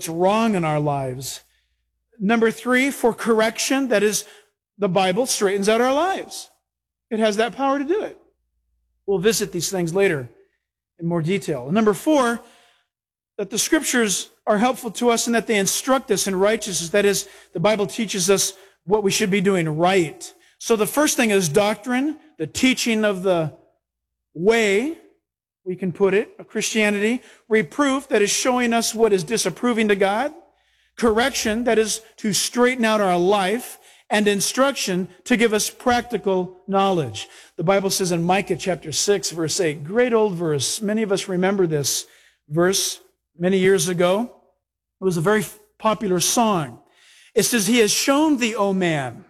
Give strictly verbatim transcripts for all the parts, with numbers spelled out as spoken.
what's wrong in our lives. Number three, for correction, that is, the Bible straightens out our lives. It has that power to do it. We'll visit these things later in more detail. And number four, that the Scriptures are helpful to us in that they instruct us in righteousness. That is, the Bible teaches us what we should be doing right. So the first thing is doctrine, the teaching of the way, we can put it, of Christianity. Reproof, that is showing us what is disapproving to God. Correction, that is to straighten out our life. And instruction, to give us practical knowledge. The Bible says in Micah chapter six, verse eight, great old verse. Many of us remember this verse many years ago. It was a very popular song. It says, He has shown thee, O man,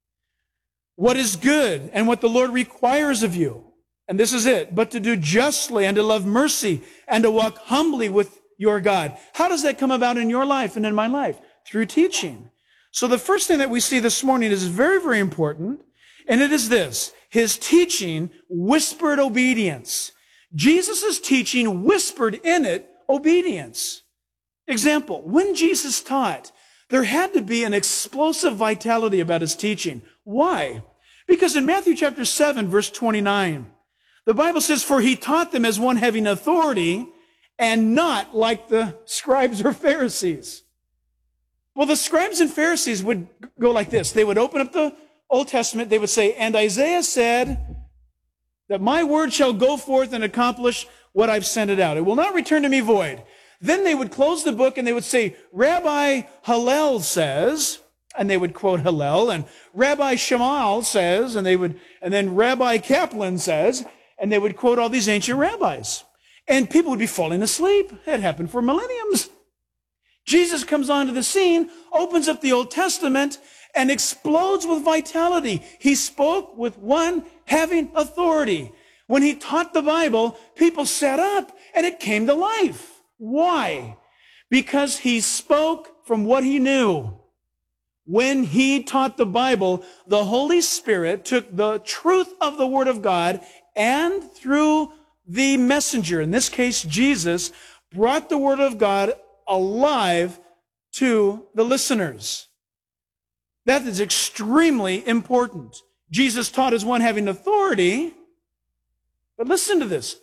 what is good and what the Lord requires of you. And this is it, but to do justly and to love mercy and to walk humbly with your God. How does that come about in your life and in my life? Through teaching. So the first thing that we see this morning is very, very important, and it is this. His teaching whispered obedience. Jesus' teaching whispered in it obedience. Example, when Jesus taught, there had to be an explosive vitality about his teaching. Why? Because in Matthew chapter seven, verse twenty-nine, the Bible says, for he taught them as one having authority and not like the scribes or Pharisees. Well, the scribes and Pharisees would go like this. They would open up the Old Testament. They would say, and Isaiah said that my word shall go forth and accomplish what I've sent it out. It will not return to me void. Then they would close the book and they would say, Rabbi Hillel says, and they would quote Hillel, and Rabbi Shammai says, and they would, and then Rabbi Kaplan says, and they would quote all these ancient rabbis. And people would be falling asleep. It happened for millenniums. Jesus comes onto the scene, opens up the Old Testament, and explodes with vitality. He spoke with one having authority. When he taught the Bible, people sat up and it came to life. Why? Because he spoke from what he knew. When he taught the Bible, the Holy Spirit took the truth of the Word of God and through the messenger, in this case Jesus, brought the Word of God alive to the listeners. That is extremely important. Jesus taught as one having authority, but listen to this.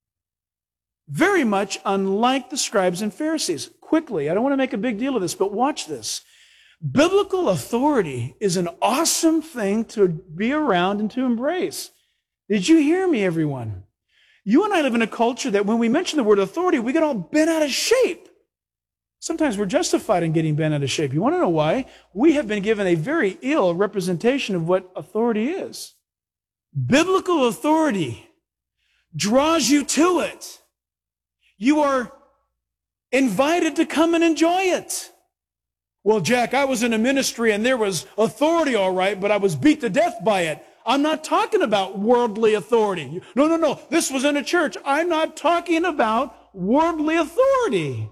Very much unlike the scribes and Pharisees. Quickly, I don't want to make a big deal of this, but watch this. Biblical authority is an awesome thing to be around and to embrace. Did you hear me, everyone? You and I live in a culture that when we mention the word authority, we get all bent out of shape. Sometimes we're justified in getting bent out of shape. You want to know why? We have been given a very ill representation of what authority is. Biblical authority draws you to it. You are invited to come and enjoy it. Well, Jack, I was in a ministry and there was authority, all right, but I was beat to death by it. I'm not talking about worldly authority. No, no, no. This was in a church. I'm not talking about worldly authority.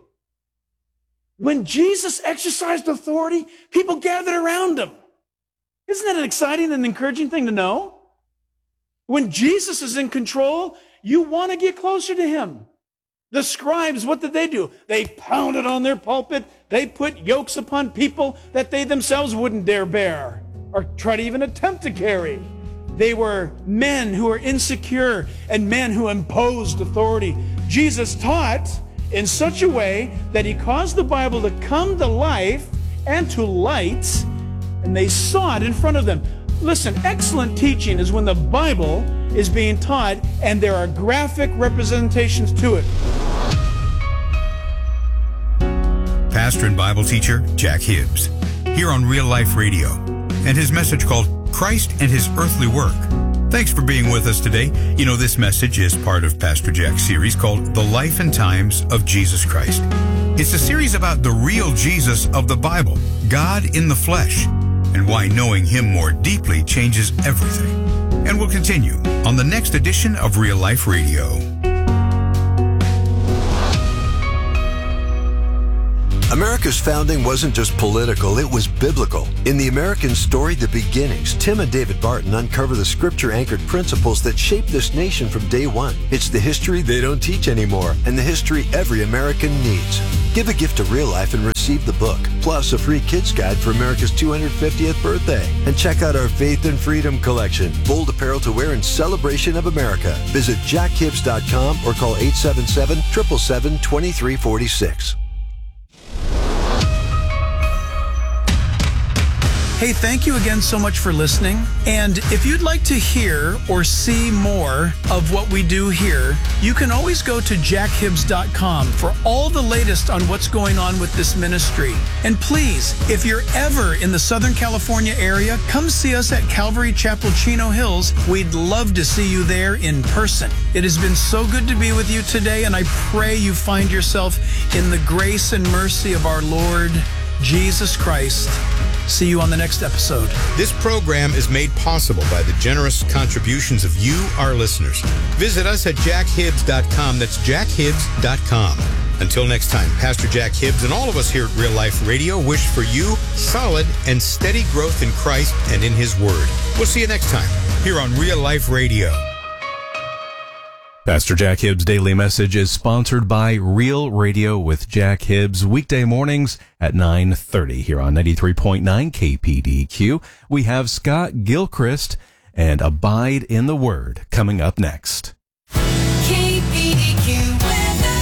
When Jesus exercised authority, people gathered around him. Isn't that an exciting and encouraging thing to know? When Jesus is in control, you want to get closer to him. The scribes, what did they do? They pounded on their pulpit. They put yokes upon people that they themselves wouldn't dare bear or try to even attempt to carry. They were men who were insecure and men who imposed authority. Jesus taught in such a way that he caused the Bible to come to life and to light, and they saw it in front of them. Listen, excellent teaching is when the Bible is being taught and there are graphic representations to it. Pastor and Bible teacher Jack Hibbs, here on Real Life Radio, and his message called Christ and His Earthly Work. Thanks for being with us today. You know, this message is part of Pastor Jack's series called The Life and Times of Jesus Christ. It's a series about the real Jesus of the Bible, God in the flesh, and why knowing Him more deeply changes everything. And we'll continue on the next edition of Real Life Radio. America's founding wasn't just political, it was biblical. In the American story, The Beginnings, Tim and David Barton uncover the scripture-anchored principles that shaped this nation from day one. It's the history they don't teach anymore, and the history every American needs. Give a gift to Real Life and receive receive the book, plus a free kids guide for America's two hundred fiftieth birthday. And check out our Faith and Freedom collection, bold apparel to wear in celebration of America. Visit jack hibbs dot com or call eight seven seven, seven seven seven, two three four six. Hey, thank you again so much for listening. And if you'd like to hear or see more of what we do here, you can always go to jack hibbs dot com for all the latest on what's going on with this ministry. And please, if you're ever in the Southern California area, come see us at Calvary Chapel, Chino Hills. We'd love to see you there in person. It has been so good to be with you today, and I pray you find yourself in the grace and mercy of our Lord Jesus Christ. See you on the next episode. This program is made possible by the generous contributions of you, our listeners. Visit us at jack hibbs dot com. That's jack hibbs dot com. Until next time, Pastor Jack Hibbs and all of us here at Real Life Radio wish for you solid and steady growth in Christ and in His Word. We'll see you next time here on Real Life Radio. Pastor Jack Hibbs' daily message is sponsored by Real Radio with Jack Hibbs, weekday mornings at nine thirty here on ninety-three point nine K P D Q. We have Scott Gilchrist and Abide in the Word coming up next. K P D Q weather.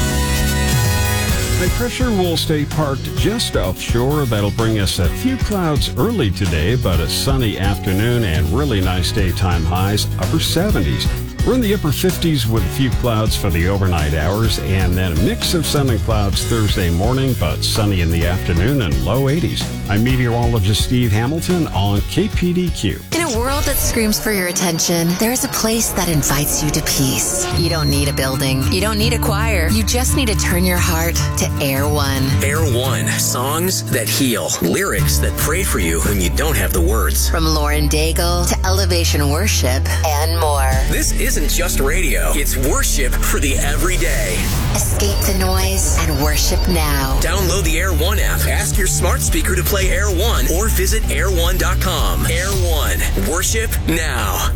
High pressure will stay parked just offshore. That'll bring us a few clouds early today, but a sunny afternoon and really nice daytime highs, upper seventies. We're in the upper fifties with a few clouds for the overnight hours, and then a mix of sun and clouds Thursday morning, but sunny in the afternoon and low eighties. I'm meteorologist Steve Hamilton on K P D Q. In a world that screams for your attention, there's a place that invites you to peace. You don't need a building. You don't need a choir. You just need to turn your heart to Air One. Air One, songs that heal, lyrics that pray for you when you don't have the words. From Lauren Daigle to Elevation Worship and more. This isn't just radio. It's worship for the everyday. Escape the noise and worship now. Download the Air One app. Ask your smart speaker to play Air One or visit air one dot com. Air One, worship now.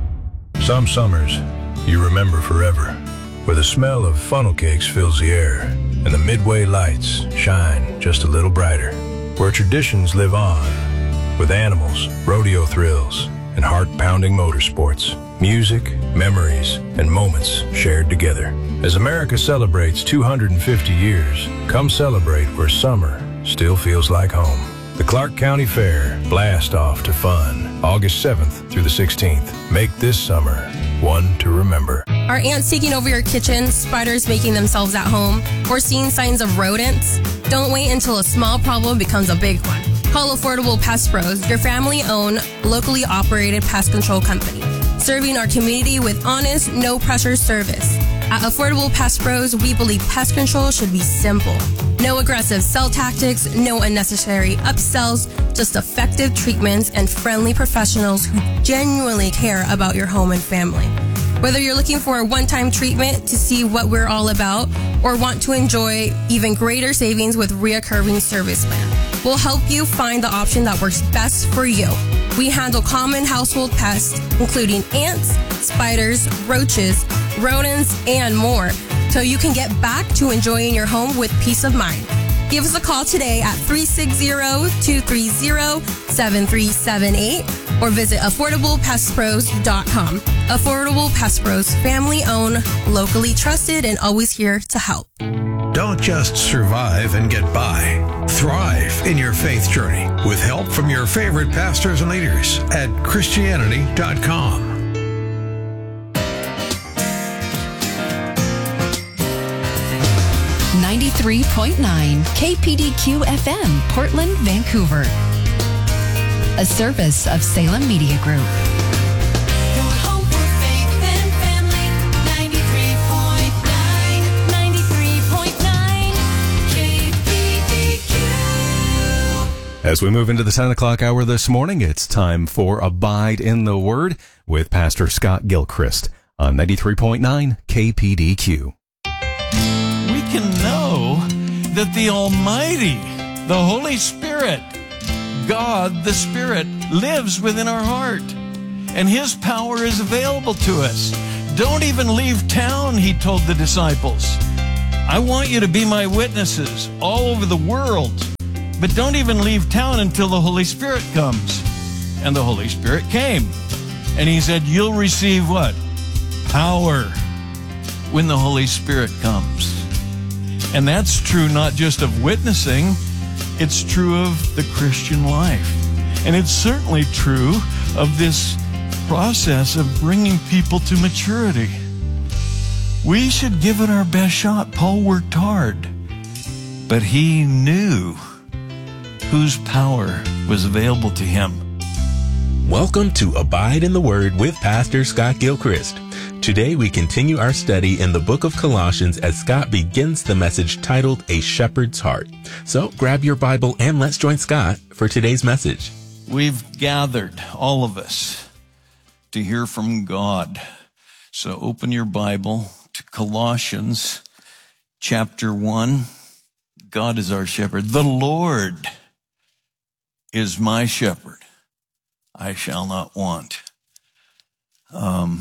Some summers you remember forever, where the smell of funnel cakes fills the air and the Midway lights shine just a little brighter, where traditions live on with animals, rodeo thrills, and heart-pounding motorsports, music, memories, and moments shared together. As America celebrates two hundred fifty years, come celebrate where summer still feels like home. The Clark County Fair, blast off to fun, August seventh through the sixteenth. Make this summer one to remember. Are ants taking over your kitchen, spiders making themselves at home, or seeing signs of rodents? Don't wait until a small problem becomes a big one. Call Affordable Pest Pros, your family-owned, locally operated pest control company, serving our community with honest, no-pressure service. At Affordable Pest Pros, we believe pest control should be simple. No aggressive sell tactics, no unnecessary upsells, just effective treatments and friendly professionals who genuinely care about your home and family. Whether you're looking for a one-time treatment to see what we're all about or want to enjoy even greater savings with reoccurring service plan, we'll help you find the option that works best for you. We handle common household pests, including ants, spiders, roaches, rodents, and more, so you can get back to enjoying your home with peace of mind. Give us a call today at three six zero, two three zero, seven three seven eight or visit affordable pest pros dot com. Affordable Pest Pros, family owned, locally trusted, and always here to help. Don't just survive and get by. Thrive in your faith journey with help from your favorite pastors and leaders at Christianity dot com. ninety-three point nine K P D Q F M, Portland, Vancouver. A service of Salem Media Group. Your home for faith and family. ninety-three point nine, ninety-three point nine K P D Q. As we move into the ten o'clock hour this morning, it's time for Abide in the Word with Pastor Scott Gilchrist on ninety-three point nine K P D Q. We can know that the Almighty, the Holy Spirit, God the Spirit, lives within our heart, and His power is available to us. Don't even leave town, He told the disciples. I want you to be my witnesses all over the world. But don't even leave town until the Holy Spirit comes. And the Holy Spirit came. And he said, you'll receive what? Power when the Holy Spirit comes. And that's true not just of witnessing, it's true of the Christian life. And it's certainly true of this process of bringing people to maturity. We should give it our best shot. Paul worked hard, but he knew whose power was available to him. Welcome to Abide in the Word with Pastor Scott Gilchrist. Today we continue our study in the book of Colossians as Scott begins the message titled A Shepherd's Heart. So grab your Bible and let's join Scott for today's message. We've gathered, all of us, to hear from God. So open your Bible to Colossians chapter one. God is our shepherd. The Lord is my shepherd. I shall not want. Um,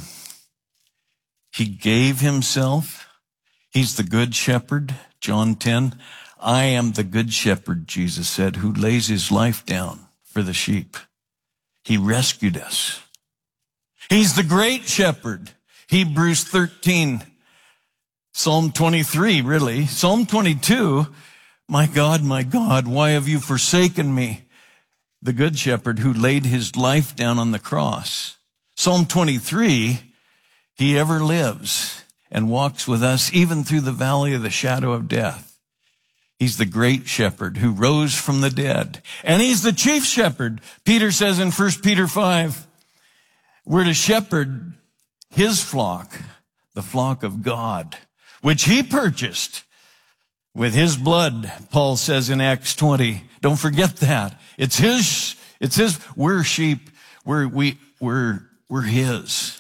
he gave himself. He's the good shepherd. John ten. I am the good shepherd, Jesus said, who lays his life down for the sheep. He rescued us. He's the great shepherd. Hebrews thirteen. Psalm twenty-three, really. Psalm twenty-two. My God, my God, why have you forsaken me? The good shepherd who laid his life down on the cross. Psalm twenty-three, he ever lives and walks with us even through the valley of the shadow of death. He's the great shepherd who rose from the dead. And he's the chief shepherd. Peter says in First Peter five, we're to shepherd his flock, the flock of God, which he purchased with his blood, Paul says in Acts twenty. Don't forget that. It's his, it's his, we're sheep, we're, we, we're, we're his.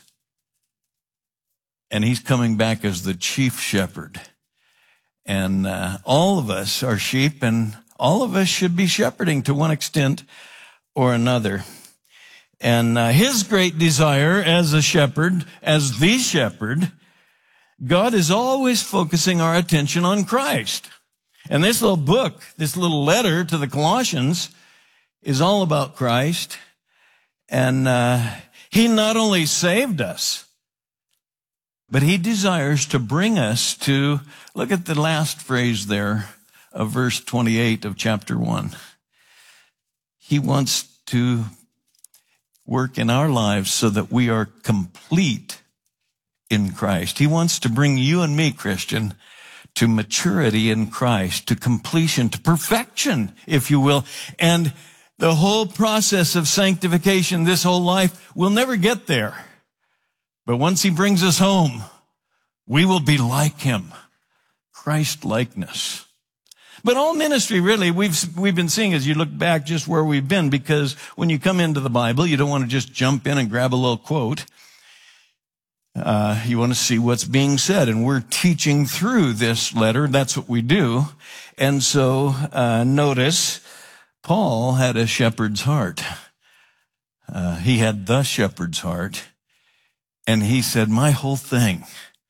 And he's coming back as the chief shepherd. And, uh, all of us are sheep and all of us should be shepherding to one extent or another. And, uh, his great desire as a shepherd, as the shepherd, God is always focusing our attention on Christ. And this little book, this little letter to the Colossians is all about Christ. And uh, he not only saved us, but he desires to bring us to, look at the last phrase there of verse twenty-eight of chapter one. He wants to work in our lives so that we are complete in Christ. He wants to bring you and me, Christian, to maturity in Christ, to completion, to perfection, if you will. And the whole process of sanctification, this whole life, we'll never get there. But once he brings us home, we will be like him. Christ-likeness. But all ministry, really, we've, we've been seeing as you look back just where we've been, because when you come into the Bible, you don't want to just jump in and grab a little quote. Uh, you want to see what's being said, and we're teaching through this letter. That's what we do. And so, uh, notice Paul had a shepherd's heart. Uh, he had the shepherd's heart. And he said, my whole thing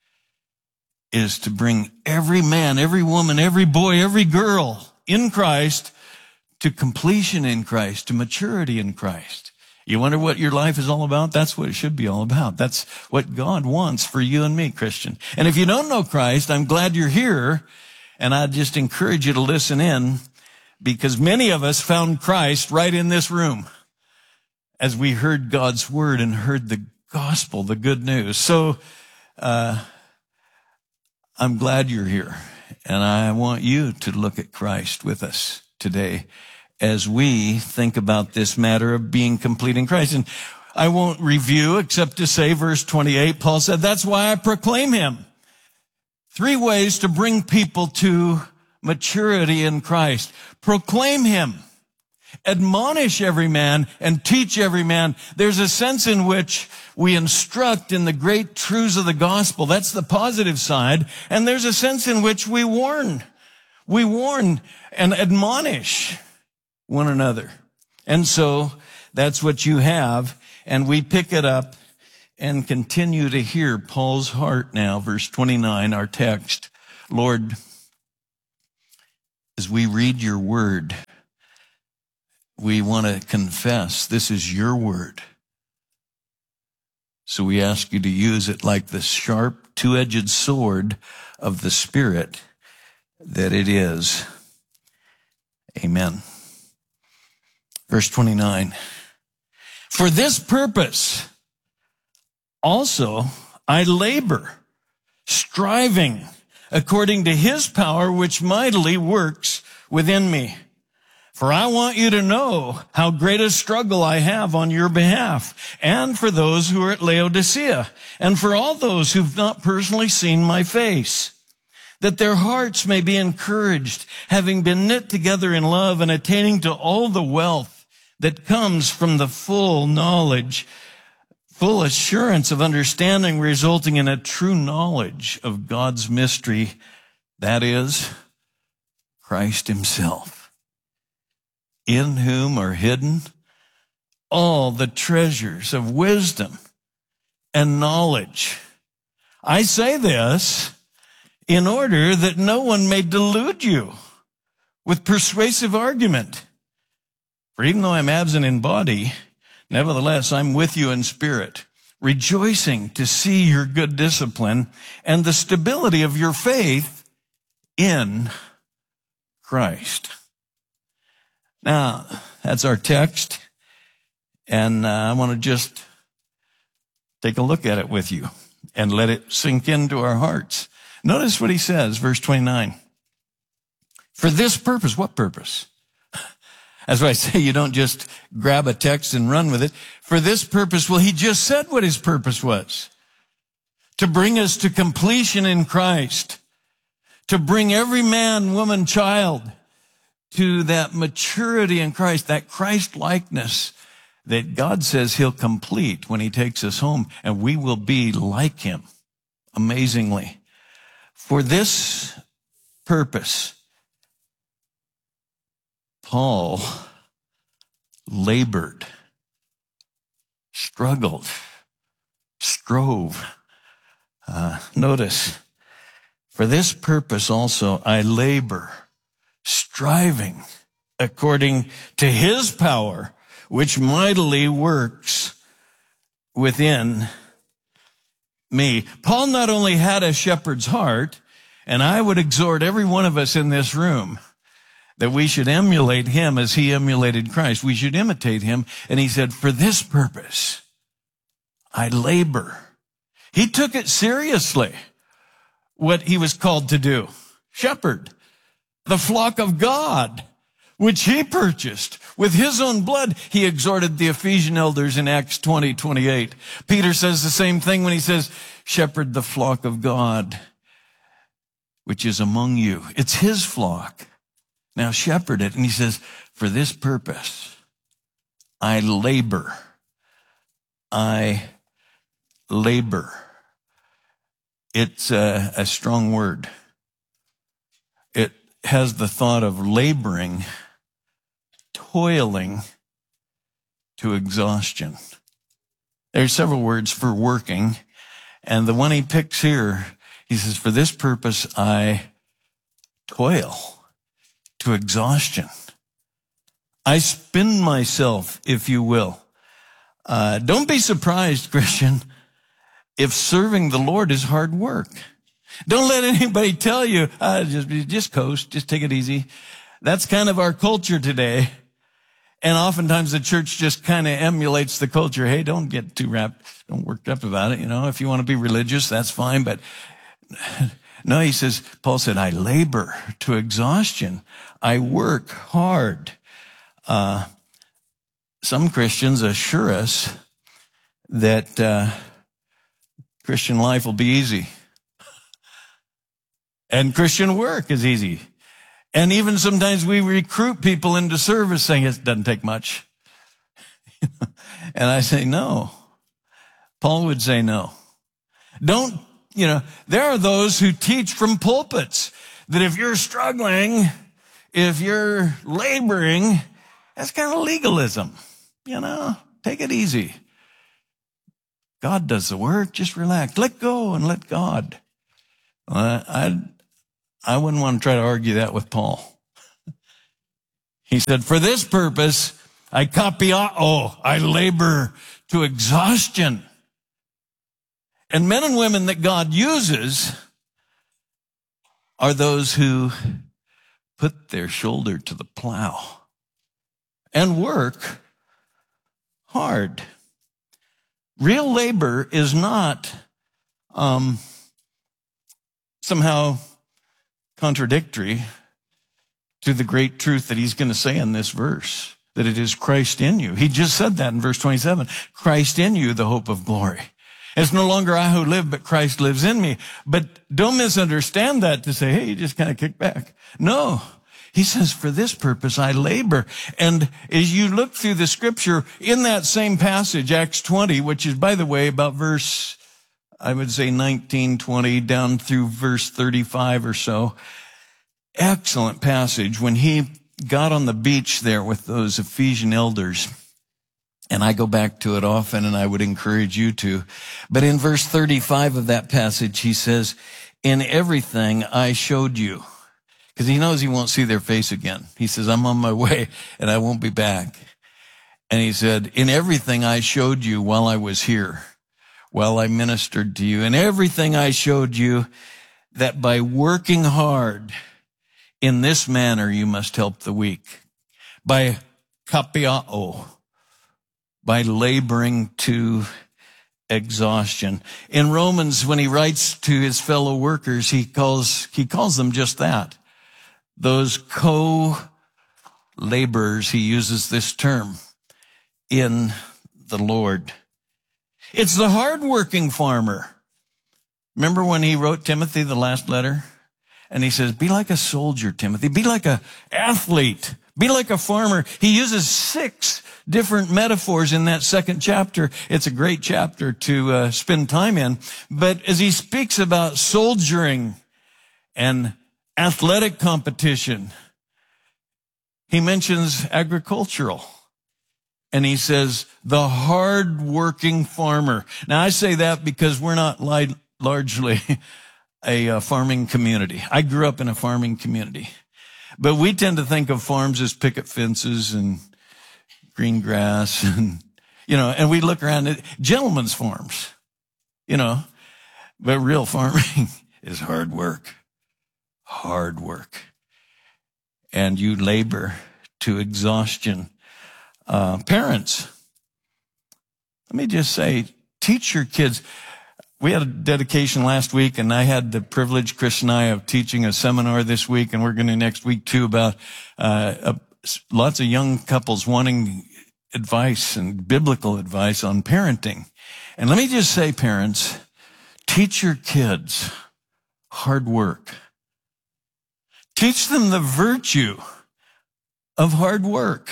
is to bring every man, every woman, every boy, every girl in Christ to completion in Christ, to maturity in Christ. You wonder what your life is all about? That's what it should be all about. That's what God wants for you and me, Christian. And if you don't know Christ, I'm glad you're here. And I just encourage you to listen in, because many of us found Christ right in this room as we heard God's word and heard the gospel, the good news. So, uh, I'm glad you're here. And I want you to look at Christ with us today as we think about this matter of being complete in Christ. And I won't review except to say verse twenty-eight, Paul said, that's why I proclaim him. Three ways to bring people to maturity in Christ. Proclaim him. Admonish every man and teach every man. There's a sense in which we instruct in the great truths of the gospel. That's the positive side. And there's a sense in which we warn. We warn and admonish one another. And so that's what you have. And we pick it up and continue to hear Paul's heart now. Verse twenty-nine, our text. Lord, as we read your word, we want to confess this is your word. So we ask you to use it like the sharp, two-edged sword of the Spirit that it is. Amen. Verse twenty-nine. For this purpose also I labor, striving according to his power which mightily works within me. For I want you to know how great a struggle I have on your behalf, and for those who are at Laodicea, and for all those who've not personally seen my face, that their hearts may be encouraged, having been knit together in love and attaining to all the wealth that comes from the full knowledge, full assurance of understanding, resulting in a true knowledge of God's mystery, that is, Christ himself, in whom are hidden all the treasures of wisdom and knowledge. I say this in order that no one may delude you with persuasive argument. For even though I'm absent in body, nevertheless I'm with you in spirit, rejoicing to see your good discipline and the stability of your faith in Christ. Now, that's our text, and uh, I want to just take a look at it with you and let it sink into our hearts. Notice what he says, verse twenty-nine. For this purpose, what purpose? That's why I say you don't just grab a text and run with it. For this purpose, well, he just said what his purpose was. To bring us to completion in Christ. To bring every man, woman, child to that maturity in Christ, that Christ-likeness that God says he'll complete when he takes us home, and we will be like him, amazingly. For this purpose, Paul labored, struggled, strove. Uh, notice, for this purpose also I labor, striving according to his power, which mightily works within me. Paul not only had a shepherd's heart, and I would exhort every one of us in this room that we should emulate him as he emulated Christ. We should imitate him. And he said, for this purpose, I labor. He took it seriously, what he was called to do. Shepherd the flock of God, which he purchased with his own blood. He exhorted the Ephesian elders in Acts twenty, twenty-eight. Peter says the same thing when he says, shepherd the flock of God, which is among you. It's his flock. Now shepherd it. And he says, for this purpose, I labor. I labor. It's a, a strong word. It has the thought of laboring, toiling to exhaustion. There's several words for working, and the one he picks here, he says, for this purpose I toil to exhaustion. I spin myself, if you will. Uh, don't be surprised, Christian, if serving the Lord is hard work. Don't let anybody tell you, uh, just, just coast, just take it easy. That's kind of our culture today. And oftentimes the church just kind of emulates the culture. Hey, don't get too wrapped, don't work up about it. You know, if you want to be religious, that's fine. But no, he says, Paul said, I labor to exhaustion. I work hard. Uh, some Christians assure us that uh, Christian life will be easy. And Christian work is easy. And even sometimes we recruit people into service saying it doesn't take much. And I say, no. Paul would say no. Don't, you know, there are those who teach from pulpits that if you're struggling, if you're laboring, that's kind of legalism. You know, take it easy. God does the work. Just relax. Let go and let God. Uh, I, I wouldn't want to try to argue that with Paul. He said, for this purpose, I kapiao, I labor to exhaustion. And men and women that God uses are those who put their shoulder to the plow and work hard. Real labor is not um, somehow contradictory to the great truth that he's going to say in this verse, that it is Christ in you. He just said that in verse twenty-seven, Christ in you, the hope of glory. It's no longer I who live, but Christ lives in me. But don't misunderstand that to say, hey, you just kind of kick back. No. He says, for this purpose, I labor. And as you look through the scripture in that same passage, Acts twenty, which is, by the way, about verse, I would say nineteen, twenty, down through verse thirty-five or so. Excellent passage when he got on the beach there with those Ephesian elders. And I go back to it often, and I would encourage you to. But in verse thirty-five of that passage, he says, in everything I showed you. Because he knows he won't see their face again. He says, I'm on my way, and I won't be back. And he said, in everything I showed you while I was here, while I ministered to you, in everything I showed you that by working hard in this manner you must help the weak. By kapiao, by laboring to exhaustion. In Romans, when he writes to his fellow workers, he calls, he calls them just that. Those co-laborers, he uses this term, in the Lord. It's the hardworking farmer. Remember when he wrote Timothy the last letter? And he says, be like a soldier, Timothy. Be like an athlete. Be like a farmer. He uses six different metaphors in that second chapter. It's a great chapter to uh, spend time in. But as he speaks about soldiering and athletic competition, he mentions agricultural. And he says, the hard-working farmer. Now, I say that because we're not li- largely a uh, farming community. I grew up in a farming community. But we tend to think of farms as picket fences and green grass and, you know, and we look around at gentlemen's farms, you know, but real farming is hard work, hard work. And you labor to exhaustion. Uh, parents, let me just say, teach your kids. We had a dedication last week, and I had the privilege, Chris and I, of teaching a seminar this week, and we're going to next week too, about uh, uh, lots of young couples wanting advice and biblical advice on parenting. And let me just say, parents, teach your kids hard work. Teach them the virtue of hard work.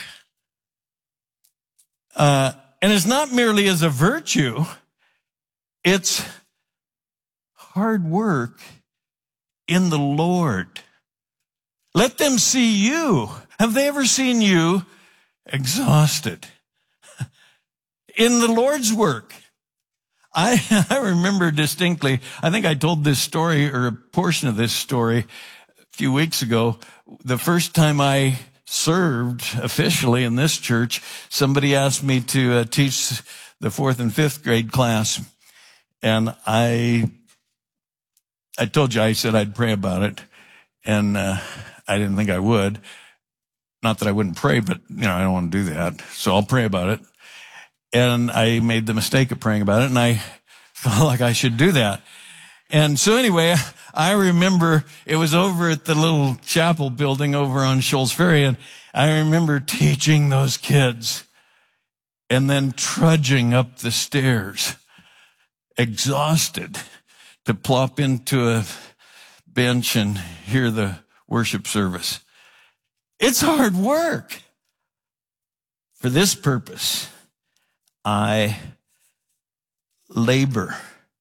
Uh, and it's not merely as a virtue, it's hard work in the Lord. Let them see you. Have they ever seen you exhausted in the Lord's work? I, I remember distinctly, I think I told this story or a portion of this story a few weeks ago. The first time I served officially in this church, somebody asked me to uh, teach the fourth and fifth grade class. And I, I told you, I said I'd pray about it. And, uh, I didn't think I would. Not that I wouldn't pray, but, you know, I don't want to do that. So I'll pray about it. And I made the mistake of praying about it, and I felt like I should do that. And so anyway, I remember it was over at the little chapel building over on Shoals Ferry, and I remember teaching those kids and then trudging up the stairs, exhausted, to plop into a bench and hear the worship service. It's hard work. For this purpose, I labor.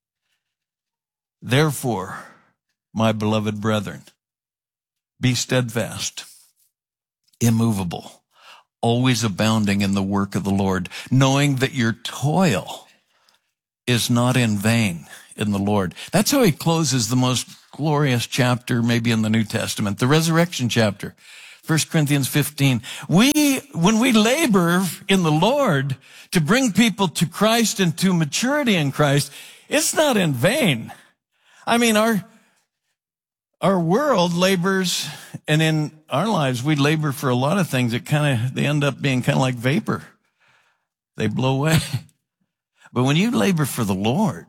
Therefore, my beloved brethren, be steadfast, immovable, always abounding in the work of the Lord, knowing that your toil is not in vain in the Lord. That's how he closes the most glorious chapter maybe in the New Testament, the resurrection chapter. First Corinthians fifteen. We, when we labor in the Lord to bring people to Christ and to maturity in Christ, it's not in vain. I mean, our, our world labors, and in our lives, we labor for a lot of things that kind of, they end up being kind of like vapor. They blow away. But when you labor for the Lord,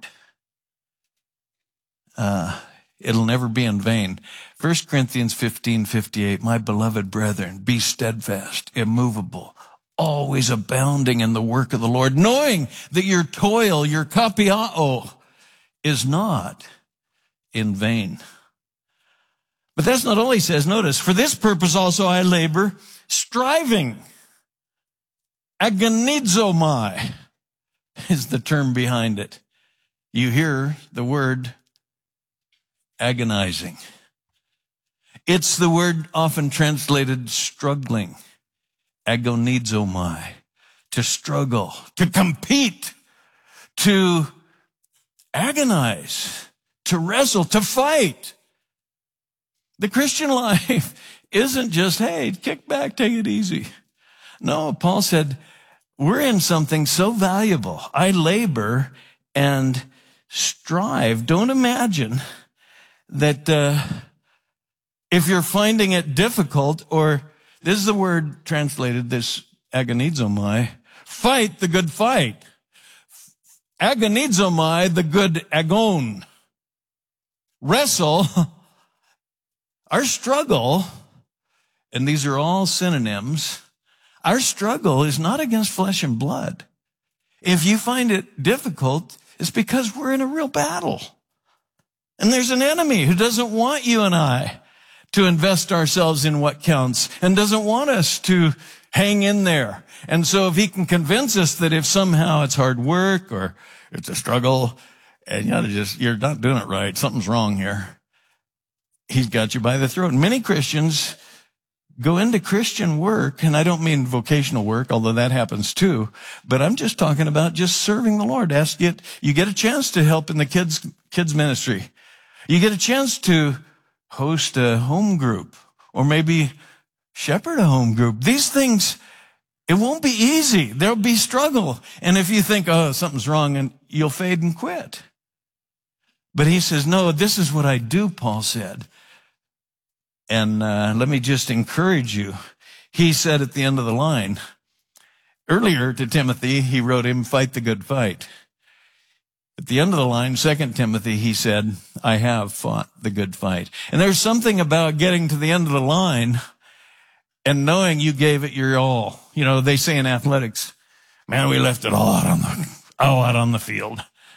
uh, it'll never be in vain. First Corinthians fifteen fifty-eight, my beloved brethren, be steadfast, immovable, always abounding in the work of the Lord, knowing that your toil, your kapiao, is not in vain. But that's not all he says. Notice, for this purpose also I labor, striving. Agonizomai is the term behind it. You hear the word agonizing. It's the word often translated struggling. Agonizomai. To struggle, to compete, to agonize, to wrestle, to fight. The Christian life isn't just, hey, kick back, take it easy. No, Paul said, we're in something so valuable. I labor and strive. Don't imagine that uh, if you're finding it difficult, or this is the word translated, this agonizomai, fight the good fight. Agonizomai, the good agon. Wrestle. Our struggle, and these are all synonyms, our struggle is not against flesh and blood. If you find it difficult, it's because we're in a real battle. And there's an enemy who doesn't want you and I to invest ourselves in what counts and doesn't want us to hang in there. And so if he can convince us that if somehow it's hard work or it's a struggle and you know, just, you're not doing it right, something's wrong here, he's got you by the throat. And many Christians go into Christian work, and I don't mean vocational work, although that happens too, but I'm just talking about just serving the Lord. Ask it, you get a chance to help in the kids, kids ministry. You get a chance to host a home group or maybe shepherd a home group. These things, it won't be easy. There'll be struggle. And if you think, oh, something's wrong, and you'll fade and quit. But he says, no, this is what I do, Paul said. And uh, let me just encourage you. He said at the end of the line, earlier to Timothy, he wrote him, fight the good fight. At the end of the line, Second Timothy, he said, I have fought the good fight. And there's something about getting to the end of the line and knowing you gave it your all. You know, they say in athletics, man, we left it all out on the, all out on the field.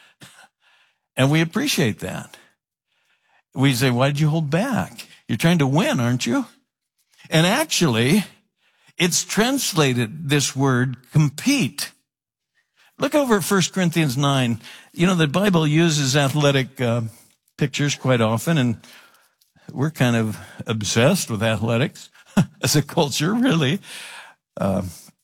And we appreciate that. We say, why did you hold back? You're trying to win, aren't you? And actually, it's translated this word compete. Look over at First Corinthians nine. You know, the Bible uses athletic uh, pictures quite often, and we're kind of obsessed with athletics as a culture, really. Uh,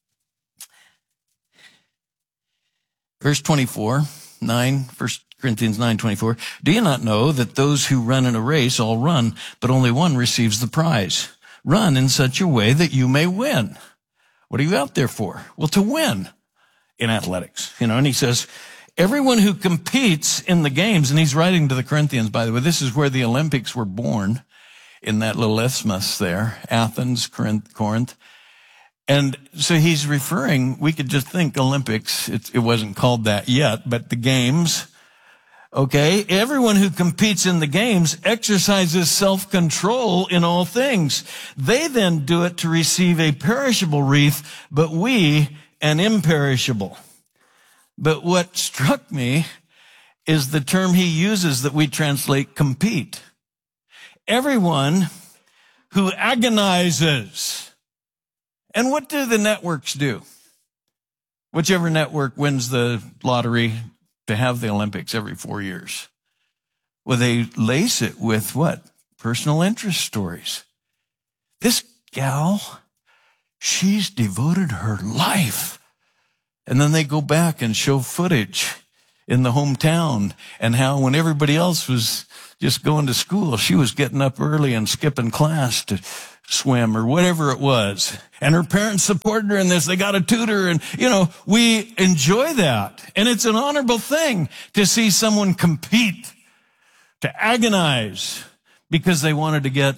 verse twenty-four, nine, First Corinthians nine twenty-four. Do you not know that those who run in a race all run, but only one receives the prize? Run in such a way that you may win. What are you out there for? Well, to win in athletics, you know, and he says, everyone who competes in the games, and he's writing to the Corinthians, by the way, this is where the Olympics were born, in that little isthmus there, Athens, Corinth, Corinth. And so he's referring, we could just think Olympics, it, it wasn't called that yet, but the games. Okay, everyone who competes in the games exercises self-control in all things. They then do it to receive a perishable wreath, but we an imperishable. But what struck me is the term he uses that we translate compete. Everyone who agonizes. And what do the networks do? Whichever network wins the lottery to have the Olympics every four years. Well, they lace it with what? Personal interest stories. This gal, she's devoted her life. And then they go back and show footage in the hometown and how when everybody else was just going to school, she was getting up early and skipping class to swim or whatever it was. And her parents supported her in this. They got a tutor and, you know, we enjoy that. And it's an honorable thing to see someone compete, to agonize because they wanted to get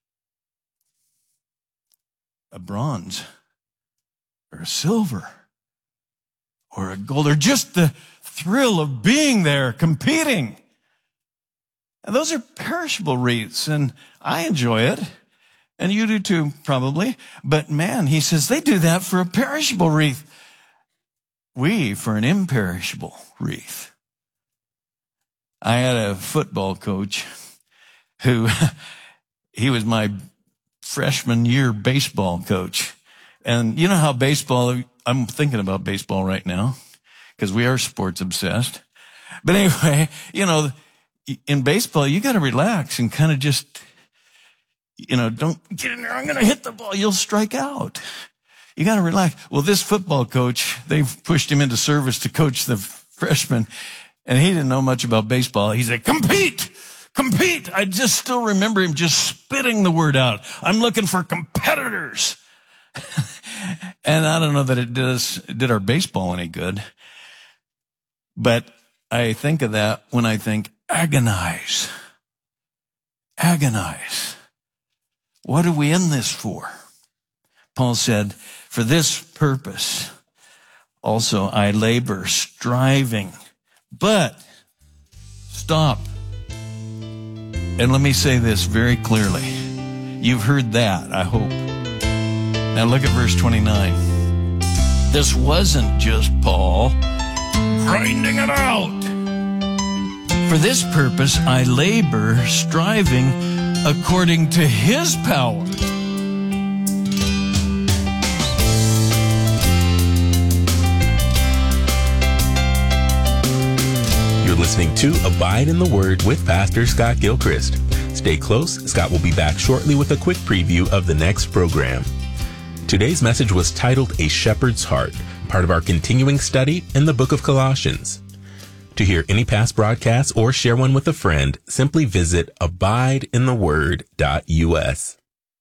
a bronze or a silver or a gold, or just the thrill of being there, competing. And those are perishable wreaths, and I enjoy it. And you do too, probably. But man, he says, they do that for a perishable wreath. We for an imperishable wreath. I had a football coach who, he was my freshman year baseball coach. And you know how baseball, I'm thinking about baseball right now because we are sports obsessed. But anyway, you know, in baseball, you got to relax and kind of just, you know, don't get in there. I'm going to hit the ball. You'll strike out. You got to relax. Well, this football coach, they've pushed him into service to coach the freshmen, and he didn't know much about baseball. He said, compete, compete. I just still remember him just spitting the word out. I'm looking for competitors. And I don't know that it did us, did our baseball any good. But I think of that when I think agonize, agonize. What are we in this for? Paul said, for this purpose, also I labor, striving. But, stop. And let me say this very clearly. You've heard that, I hope. Now look at verse twenty-nine. This wasn't just Paul grinding it out. For this purpose, I labor, striving according to his power. You're listening to Abide in the Word with Pastor Scott Gilchrist. Stay close. Scott will be back shortly with a quick preview of the next program. Today's message was titled A Shepherd's Heart, part of our continuing study in the book of Colossians. To hear any past broadcasts or share one with a friend, simply visit abide in the word dot U S.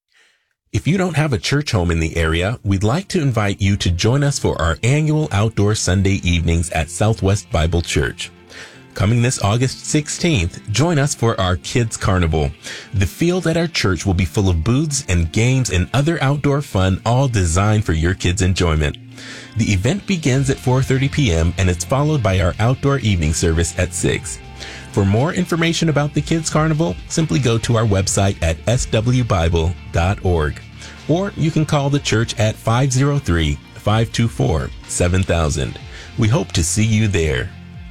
If you don't have a church home in the area, we'd like to invite you to join us for our annual outdoor Sunday evenings at Southwest Bible Church. Coming this August sixteenth, join us for our Kids Carnival. The field at our church will be full of booths and games and other outdoor fun, all designed for your kids' enjoyment. The event begins at four thirty p.m. and it's followed by our outdoor evening service at six. For more information about the Kids Carnival, simply go to our website at s w bible dot org. Or you can call the church at five oh three, five two four, seven thousand. We hope to see you there.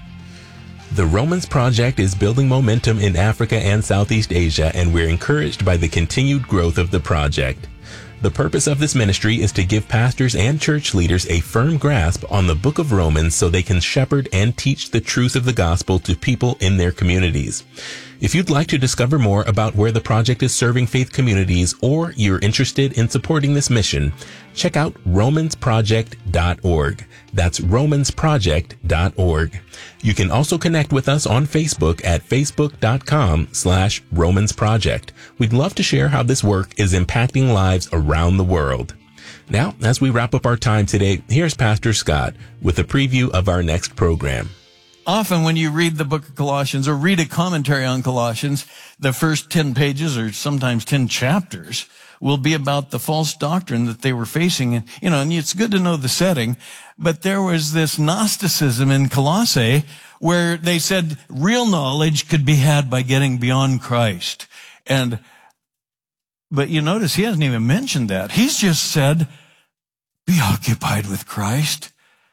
The Romans Project is building momentum in Africa and Southeast Asia, and we're encouraged by the continued growth of the project. The purpose of this ministry is to give pastors and church leaders a firm grasp on the book of Romans so they can shepherd and teach the truth of the gospel to people in their communities. If you'd like to discover more about where the project is serving faith communities, or you're interested in supporting this mission, check out romans project dot org. That's romans project dot org. You can also connect with us on Facebook at facebook.com slash Romans Project. We'd love to share how this work is impacting lives around the world. Now, as we wrap up our time today, here's Pastor Scott with a preview of our next program. Often when you read the book of Colossians or read a commentary on Colossians, the first ten pages or sometimes ten chapters will be about the false doctrine that they were facing. And, you know, and it's good to know the setting, but there was this Gnosticism in Colossae where they said real knowledge could be had by getting beyond Christ. And, but you notice he hasn't even mentioned that. He's just said, be occupied with Christ.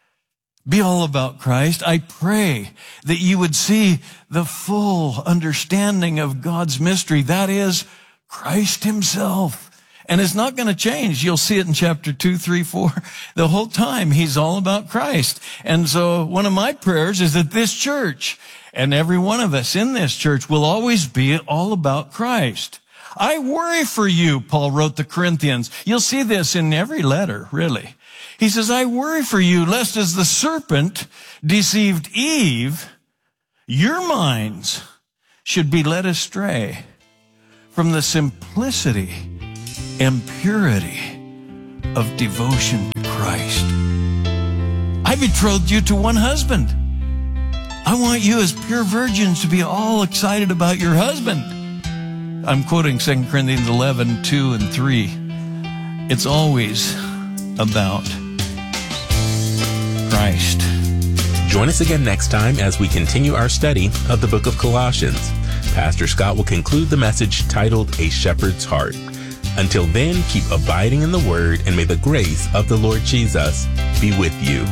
Be all about Christ. I pray that you would see the full understanding of God's mystery. That is Christ himself. And it's not going to change. You'll see it in chapter two, three, four. The whole time he's all about Christ. And so one of my prayers is that this church and every one of us in this church will always be all about Christ. I worry for you, Paul wrote the Corinthians. You'll see this in every letter, really. He says, I worry for you, lest as the serpent deceived Eve, your minds should be led astray from the simplicity and purity of devotion to Christ. I betrothed you to one husband. I want you as pure virgins to be all excited about your husband. I'm quoting Second Corinthians eleven, two and three. It's always about Christ. Join us again next time as we continue our study of the book of Colossians. Pastor Scott will conclude the message titled A Shepherd's Heart. Until then, keep abiding in the Word, and may the grace of the Lord Jesus be with you.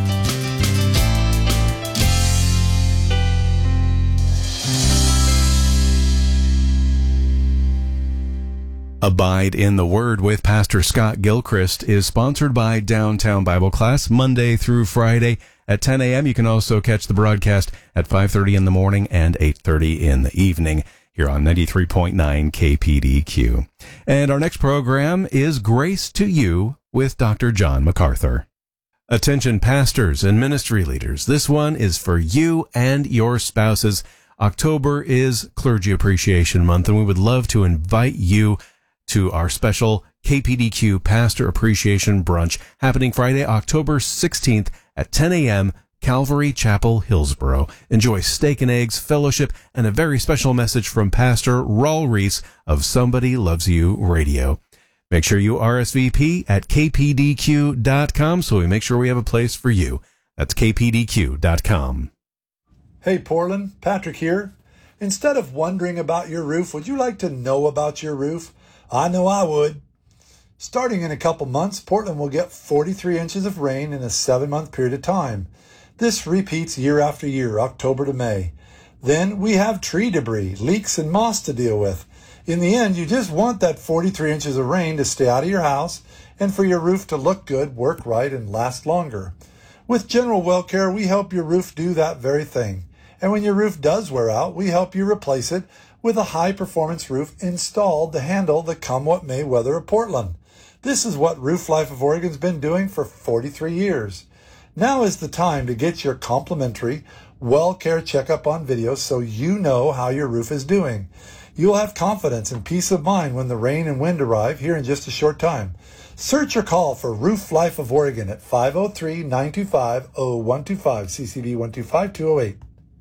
Abide in the Word with Pastor Scott Gilchrist is sponsored by Downtown Bible Class, Monday through Friday at ten a.m. You can also catch the broadcast at five thirty in the morning and eight thirty in the evening here on ninety-three point nine K P D Q. And our next program is Grace to You with Doctor John MacArthur. Attention pastors and ministry leaders, this one is for you and your spouses. October is Clergy Appreciation Month, and we would love to invite you to our special K P D Q Pastor Appreciation Brunch happening Friday, October sixteenth at ten a.m., Calvary Chapel, Hillsboro. Enjoy steak and eggs, fellowship, and a very special message from Pastor Raul Reese of Somebody Loves You Radio. Make sure you R S V P at K P D Q dot com so we make sure we have a place for you. That's K P D Q dot com. Hey Portland, Patrick here. Instead of wondering about your roof, would you like to know about your roof? I know I would. Starting in a couple months, Portland will get forty-three inches of rain in a seven-month period of time. This repeats year after year, October to May. Then we have tree debris, leaks, and moss to deal with. In the end, you just want that forty-three inches of rain to stay out of your house and for your roof to look good, work right, and last longer. With General Well Care, we help your roof do that very thing. And when your roof does wear out, we help you replace it with a high-performance roof installed to handle the come-what-may weather of Portland. This is what Roof Life of Oregon's been doing for forty-three years. Now is the time to get your complimentary Well Care checkup on video so you know how your roof is doing. You'll have confidence and peace of mind when the rain and wind arrive here in just a short time. Search or call for Roof Life of Oregon at five oh three, nine two five, oh one two five, C C B one two five, two oh eight.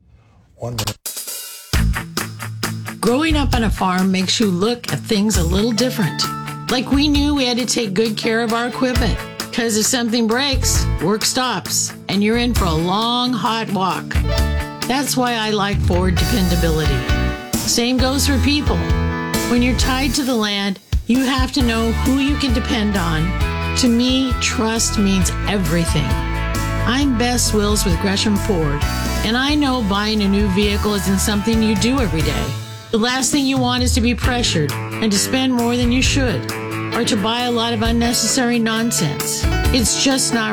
One minute. Growing up on a farm makes you look at things a little different. Like we knew we had to take good care of our equipment, because if something breaks, work stops, and you're in for a long, hot walk. That's why I like Ford dependability. Same goes for people. When you're tied to the land, you have to know who you can depend on. To me, trust means everything. I'm Bess Wills with Gresham Ford, and I know buying a new vehicle isn't something you do every day. The last thing you want is to be pressured and to spend more than you should, or to buy a lot of unnecessary nonsense. It's just not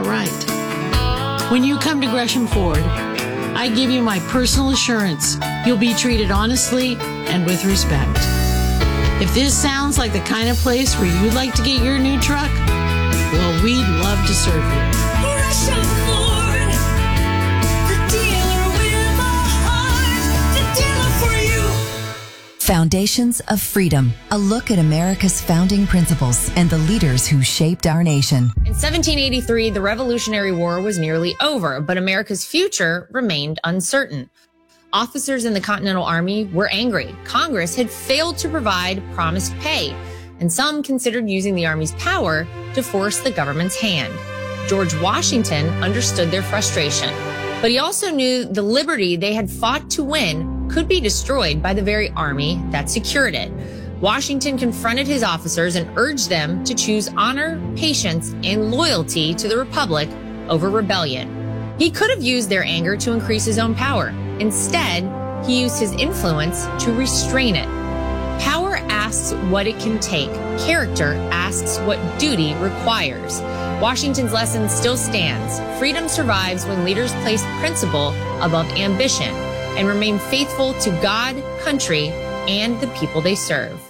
right. When you come to Gresham Ford, I give you my personal assurance you'll be treated honestly and with respect. If this sounds like the kind of place where you'd like to get your new truck, well, we'd love to serve you. Gresham Ford, the dealer with a heart, the dealer for you. Foundations of Freedom, a look at America's founding principles and the leaders who shaped our nation. In seventeen eighty-three, the Revolutionary War was nearly over, but America's future remained uncertain. Officers in the Continental Army were angry. Congress had failed to provide promised pay, and some considered using the Army's power to force the government's hand. George Washington understood their frustration, but he also knew the liberty they had fought to win could be destroyed by the very army that secured it. Washington confronted his officers and urged them to choose honor, patience, and loyalty to the Republic over rebellion. He could have used their anger to increase his own power. Instead, he used his influence to restrain it. Power asks what it can take. Character asks what duty requires. Washington's lesson still stands. Freedom survives when leaders place principle above ambition and remain faithful to God, country, and the people they serve.